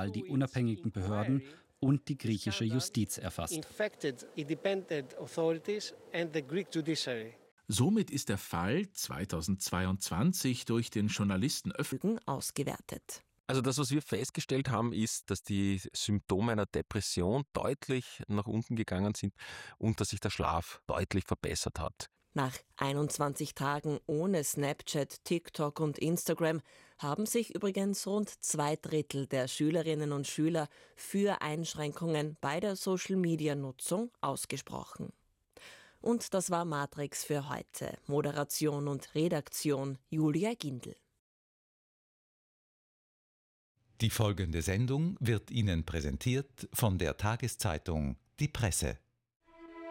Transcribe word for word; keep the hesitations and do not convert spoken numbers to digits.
Fall die unabhängigen Behörden und die griechische Justiz erfasst. Somit ist der Fall zweitausendzweiundzwanzig durch den Journalisten öffentlich ausgewertet. Also das, was wir festgestellt haben, ist, dass die Symptome einer Depression deutlich nach unten gegangen sind und dass sich der Schlaf deutlich verbessert hat. Nach einundzwanzig Tagen ohne Snapchat, TikTok und Instagram haben sich übrigens rund zwei Drittel der Schülerinnen und Schüler für Einschränkungen bei der Social-Media-Nutzung ausgesprochen. Und das war Matrix für heute. Moderation und Redaktion Julia Gindl. Die folgende Sendung wird Ihnen präsentiert von der Tageszeitung Die Presse.